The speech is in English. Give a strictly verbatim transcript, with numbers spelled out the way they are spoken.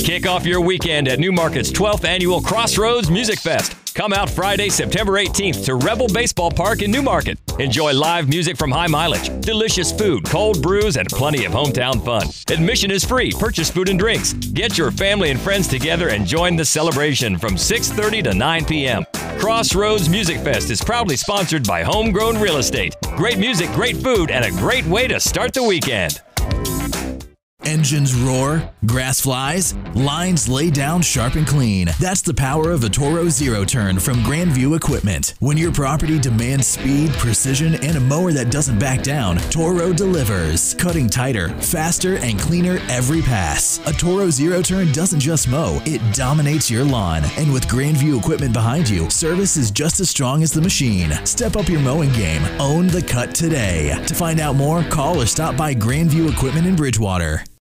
Kick off your weekend at Newmarket's twelfth Annual Crossroads Music Fest. Come out Friday, September eighteenth to Rebel Baseball Park in Newmarket. Enjoy live music from High Mileage, delicious food, cold brews, and plenty of hometown fun. Admission is free. Purchase food and drinks. Get your family and friends together and join the celebration from six thirty to nine p m Crossroads Music Fest is proudly sponsored by Homegrown Real Estate. Great music, great food, and a great way to start the weekend. Engines roar, grass flies, lines lay down sharp and clean. That's the power of a Toro Zero Turn from Grandview Equipment. When your property demands speed, precision, and a mower that doesn't back down, Toro delivers. Cutting tighter, faster, and cleaner every pass. A Toro Zero Turn doesn't just mow, it dominates your lawn. And with Grandview Equipment behind you, service is just as strong as the machine. Step up your mowing game. Own the cut today. To find out more, call or stop by Grandview Equipment in Bridgewater.